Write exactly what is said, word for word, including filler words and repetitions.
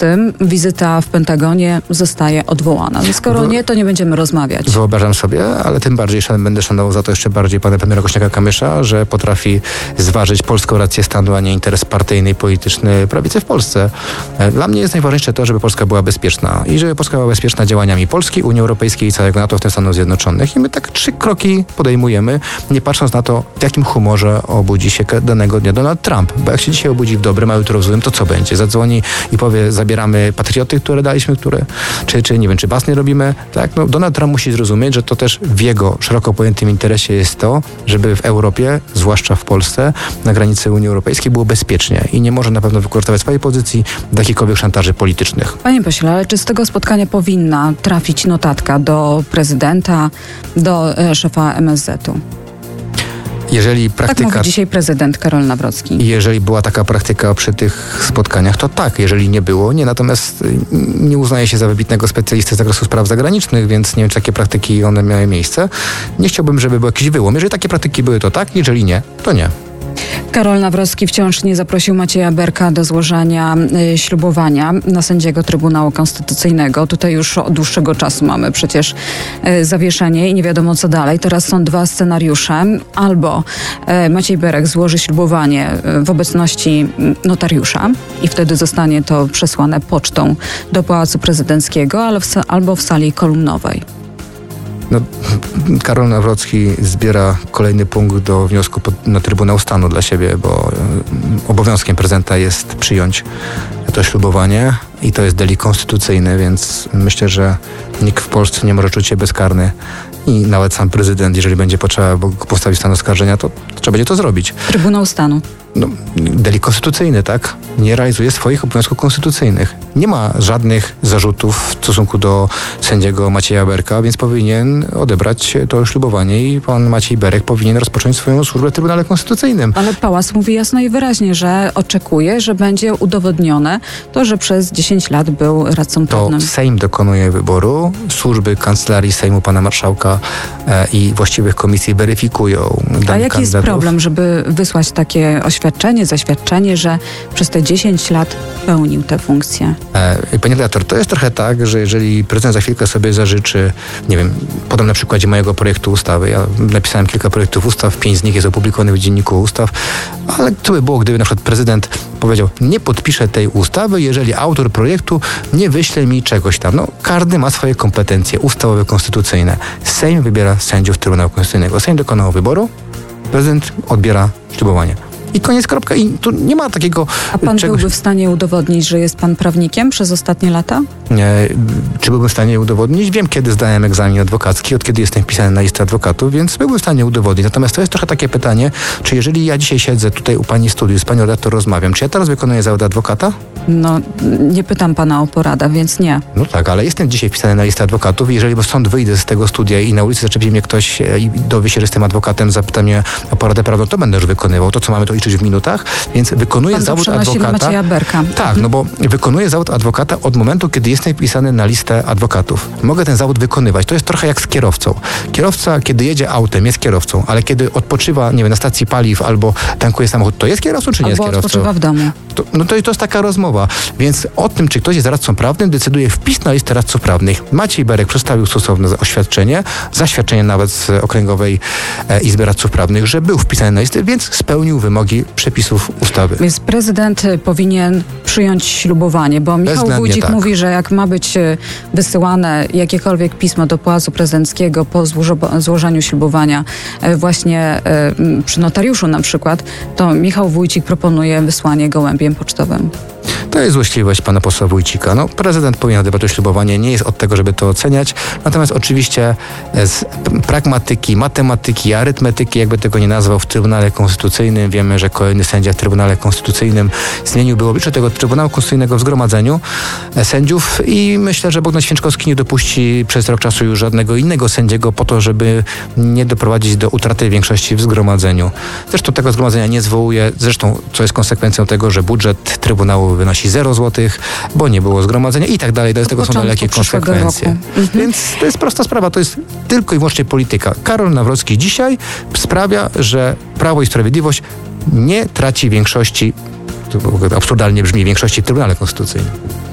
tym wizyta w Pentagonie zostaje odwołana. No skoro Wy... nie, to nie będziemy rozmawiać. Wyobrażam sobie, ale tym bardziej szan, będę szanował za to jeszcze bardziej pana premiera Kosiniaka-Kamysza, że potrafi zważyć polską rację stanu, a nie interes partyjny i polityczny prawicy w Polsce. Dla mnie jest najważniejsze to, żeby Polska była bezpieczna i żeby Polska była bezpieczna działaniami Polski, Unii Europejskiej i całego NATO, w tym Stanów Zjednoczonych. I my tak trzy kroki podejmujemy, nie patrząc na to, w jakim humorze obudzi się danego dnia Donald Trump. Bo jak się dzisiaj obudzi w dobrym, a jutro w złym, to co będzie? Zadzwoni i powie, zabieramy patrioty, które daliśmy, które, czy, czy nie wiem, czy basny robimy. Tak, no Donald Trump musi zrozumieć, że to też w jego szeroko pojętym interesie jest to, żeby w Europie, zwłaszcza w Polsce, na granicy Unii Europejskiej było bezpiecznie i nie może na pewno wykorzystywać swojej pozycji do jakichkolwiek szantaży politycznych. Panie pośle, ale czy z tego spotkania powinna trafić notatka do prezydenta, do e, szefa M S Z u? Jeżeli praktyka, tak mówi dzisiaj prezydent Karol Nawrocki. Jeżeli była taka praktyka przy tych spotkaniach, to tak. Jeżeli nie było, nie. Natomiast nie uznaje się za wybitnego specjalisty z zakresu spraw zagranicznych, więc nie wiem, czy takie praktyki one miały miejsce. Nie chciałbym, żeby był jakiś wyłom. Jeżeli takie praktyki były, to tak. Jeżeli nie, to nie. Karol Nawrocki wciąż nie zaprosił Macieja Berka do złożenia y, ślubowania na sędziego Trybunału Konstytucyjnego. Tutaj już od dłuższego czasu mamy przecież y, zawieszenie i nie wiadomo co dalej. Teraz są dwa scenariusze. Albo y, Maciej Berek złoży ślubowanie y, w obecności notariusza i wtedy zostanie to przesłane pocztą do Pałacu Prezydenckiego, ale w, albo w sali kolumnowej. No, Karol Nawrocki zbiera kolejny punkt do wniosku pod, na Trybunał Stanu dla siebie, bo y, obowiązkiem prezydenta jest przyjąć to ślubowanie i to jest delikt konstytucyjny, więc myślę, że nikt w Polsce nie może czuć się bezkarny i nawet sam prezydent, jeżeli będzie potrzeba postawić stan oskarżenia, to trzeba będzie to zrobić. Trybunał Stanu. No, delikt konstytucyjny, tak? Nie realizuje swoich obowiązków konstytucyjnych. Nie ma żadnych zarzutów w stosunku do sędziego Macieja Berka, więc powinien odebrać to ślubowanie i pan Maciej Berek powinien rozpocząć swoją służbę w Trybunale Konstytucyjnym. Ale Pałac mówi jasno i wyraźnie, że oczekuje, że będzie udowodnione to, że przez dziesięć lat był radcą prawnym. To Sejm dokonuje wyboru, służby Kancelarii Sejmu pana marszałka e, i właściwych komisji weryfikują danych A jaki jest problem, żeby wysłać takie oświadczenie, zaświadczenie, że przez te dziesięć lat pełnił tę funkcję? E, panie redaktor, to jest trochę tak, że jeżeli prezydent za chwilkę sobie zażyczy, nie wiem, podam na przykładzie mojego projektu ustawy. Ja napisałem kilka projektów ustaw, pięć z nich jest opublikowanych w Dzienniku Ustaw, ale co by było, gdyby na przykład prezydent powiedział, nie podpiszę tej ustawy, jeżeli autor projektu nie wyśle mi czegoś tam. No, każdy ma swoje kompetencje ustawowe, konstytucyjne. Sejm wybiera sędziów Trybunału Konstytucyjnego. Sejm dokonał wyboru, prezydent odbiera ślubowanie. I koniec, kropka. I tu nie ma takiego... A pan czegoś... byłby w stanie udowodnić, że jest pan prawnikiem przez ostatnie lata? Nie, czy byłbym w stanie udowodnić? Wiem, kiedy zdałem egzamin adwokacki, od kiedy jestem wpisany na listę adwokatów, więc byłbym w stanie udowodnić. Natomiast to jest trochę takie pytanie, czy jeżeli ja dzisiaj siedzę tutaj u pani studiu, z panią redaktor rozmawiam, czy ja teraz wykonuję zawód adwokata? No, nie pytam pana o poradę, więc nie. No tak, ale jestem dzisiaj wpisany na listę adwokatów i jeżeli stąd wyjdę z tego studia i na ulicy zaczepi mnie ktoś i dowie się, że jestem adwokatem, zapyta mnie o poradę prawną, to będę już wykonywał. To, co mamy to liczyć w minutach, więc wykonuję pan zawód adwokata. Na Macieja Berka. Tak, mhm. no bo wykonuję zawód adwokata od momentu, kiedy jestem wpisany na listę adwokatów. Mogę ten zawód wykonywać. To jest trochę jak z kierowcą. Kierowca, kiedy jedzie autem, jest kierowcą, ale kiedy odpoczywa, nie wiem, na stacji paliw albo tankuje samochód, to jest kierowcą, czy nie albo jest kierowcą? odpoczywa w domu. To, no to, to jest taka rozmowa. Więc o tym, czy ktoś jest radcą prawnym, decyduje wpis na listę radców prawnych. Maciej Berek przedstawił stosowne oświadczenie, zaświadczenie nawet z Okręgowej e, Izby Radców Prawnych, że był wpisany na listę, więc spełnił wymogi przepisów ustawy. Więc prezydent powinien przyjąć ślubowanie, bo Michał Wójcik tak. mówi, że jak ma być wysyłane jakiekolwiek pismo do Pałacu Prezydenckiego po złożo- złożeniu ślubowania właśnie y, przy notariuszu na przykład, to Michał Wójcik proponuje wysłanie gołębiem pocztowym. To jest złośliwość pana posła Wójcika. No, prezydent powinien odebrać to ślubowanie, nie jest od tego, żeby to oceniać. Natomiast oczywiście z pragmatyki, matematyki, arytmetyki, jakby tego nie nazwał, w Trybunale Konstytucyjnym wiemy, że kolejny sędzia w Trybunale Konstytucyjnym zmieniłby oblicze tego Trybunału Konstytucyjnego w zgromadzeniu sędziów i myślę, że Bogdan Święczkowski nie dopuści przez rok czasu już żadnego innego sędziego po to, żeby nie doprowadzić do utraty większości w zgromadzeniu. Zresztą tego zgromadzenia nie zwołuje, zresztą co jest konsekwencją tego, że budżet Trybunału wynosi zero złotych, bo nie było zgromadzenia i tak dalej. Do tego są dalekie konsekwencje. Mhm. Więc to jest prosta sprawa, to jest tylko i wyłącznie polityka. Karol Nawrocki dzisiaj sprawia, że Prawo i Sprawiedliwość nie traci większości, to absurdalnie brzmi, większości w Trybunale Konstytucyjnym.